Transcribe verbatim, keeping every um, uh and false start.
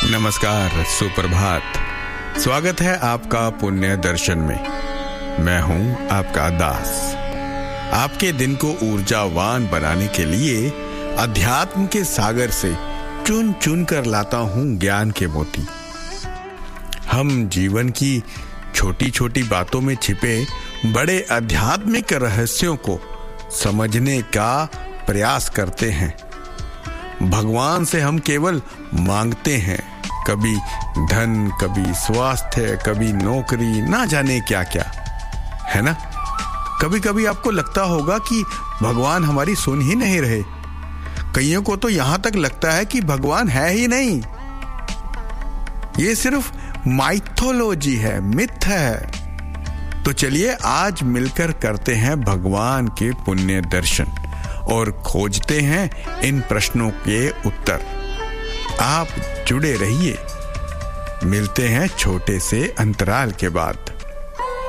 नमस्कार, सुप्रभात। स्वागत है आपका पुण्य दर्शन में। मैं हूं आपका दास। आपके दिन को ऊर्जावान बनाने के लिए अध्यात्म के सागर से चुन चुन कर लाता हूं ज्ञान के मोती। हम जीवन की छोटी छोटी बातों में छिपे बड़े आध्यात्मिक रहस्यों को समझने का प्रयास करते हैं। भगवान से हम केवल मांगते हैं, कभी धन, कभी स्वास्थ्य, कभी नौकरी, ना जाने क्या क्या, है ना। कभी कभी आपको लगता होगा कि भगवान हमारी सुन ही नहीं रहे। कईयों को तो यहां तक लगता है कि भगवान है ही नहीं, ये सिर्फ माइथोलॉजी है, मिथ है। तो चलिए आज मिलकर करते हैं भगवान के पुण्य दर्शन और खोजते हैं इन प्रश्नों के उत्तर। आप जुड़े रहिए। मिलते हैं छोटे से अंतराल के बाद।